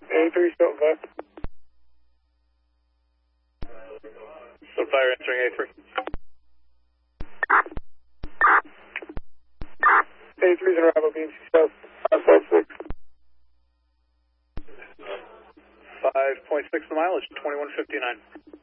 A3 still left. So fire entering A3. A3's in arrival, BMC South, 5.6. 5.6 the mileage, 2159.